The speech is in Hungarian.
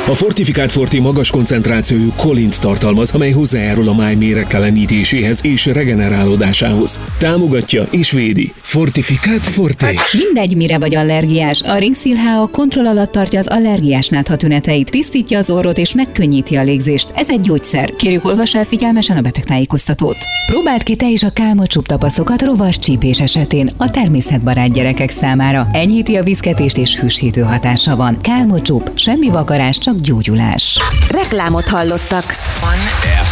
A Fortifikált Forte magas koncentrációjú kolint tartalmaz, amely hozzájárul a máj méregtelenítéséhez és regenerálódásához. Támogatja és védi. Fortifikált Forte. Mindegy, mire vagy allergiás, a Ringszil HA kontroll alatt tartja az allergiás nátha tüneteit, tisztítja az orrot és megkönnyíti a légzést. Ez egy gyógyszer. Kérjük, olvass el figyelmesen a betegtájékoztatót. Próbáld ki te is a Kálmocsúp tapaszokat rovas csípés esetén a természetbarát gyerekek számára. Enyhíti a viszketést és hűsítő hatása van. Kálmocsúp, semmi vakarás, csak gyógyulás. Reklámot hallottak.